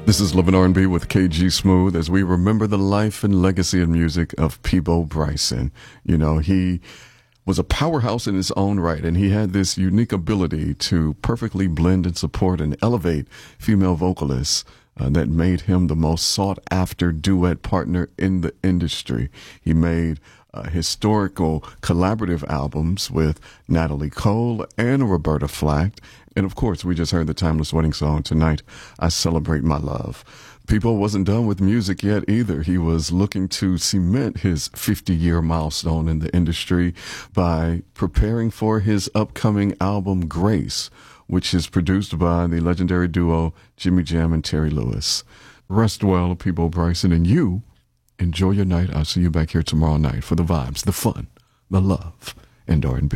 This is Love and R&B with KG Smooth as we remember the life and legacy and music of Peabo Bryson. You know, he was a powerhouse in his own right, and he had this unique ability to perfectly blend and support and elevate female vocalists that made him the most sought-after duet partner in the industry. He made historical collaborative albums with Natalie Cole and Roberta Flack. And of course, we just heard the timeless wedding song, Tonight I Celebrate My Love. Peabo wasn't done with music yet either. He was looking to cement his 50-year milestone in the industry by preparing for his upcoming album, Grace, which is produced by the legendary duo Jimmy Jam and Terry Lewis. Rest well, Peabo Bryson, and you enjoy your night. I'll see you back here tomorrow night for the vibes, the fun, the love, and R&B.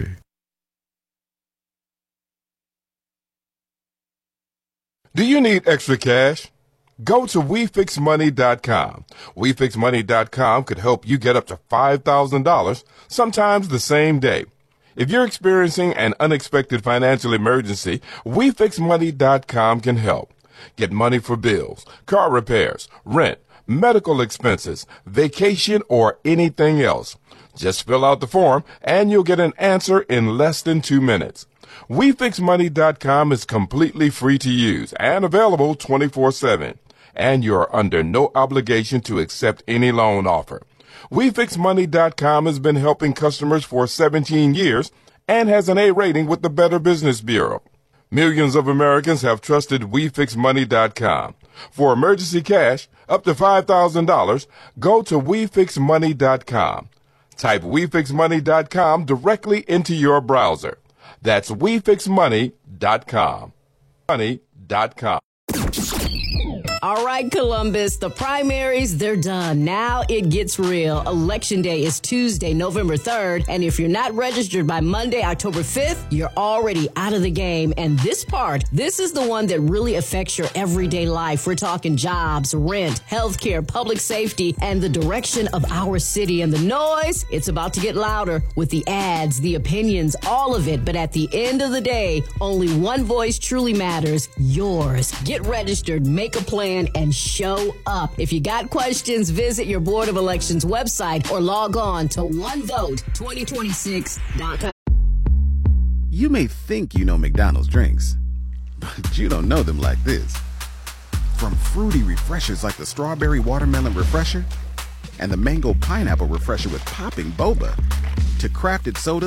Do you need extra cash? Go to WeFixMoney.com. WeFixMoney.com could help you get up to $5,000, sometimes the same day. If you're experiencing an unexpected financial emergency, WeFixMoney.com can help. Get money for bills, car repairs, rent, medical expenses, vacation, or anything else. Just fill out the form and you'll get an answer in less than 2 minutes. WeFixMoney.com is completely free to use and available 24/7. And you're under no obligation to accept any loan offer. WeFixMoney.com has been helping customers for 17 years and has an A rating with the Better Business Bureau. Millions of Americans have trusted WeFixMoney.com. For emergency cash, up to $5,000, go to WeFixMoney.com. Type WeFixMoney.com directly into your browser. That's WeFixMoney.com. Money.com. All right, Columbus, the primaries, they're done. Now it gets real. Election Day is Tuesday, November 3rd. And if you're not registered by Monday, October 5th, you're already out of the game. And this is the one that really affects your everyday life. We're talking jobs, rent, healthcare, public safety, and the direction of our city. And the noise, it's about to get louder with the ads, the opinions, all of it. But at the end of the day, only one voice truly matters, yours. Get registered, make a plan, and show up. If you got questions, visit your Board of Elections website or log on to onevote2026.com. You may think you know McDonald's drinks, but you don't know them like this. From fruity refreshers like the Strawberry Watermelon Refresher and the Mango Pineapple Refresher with popping boba to crafted soda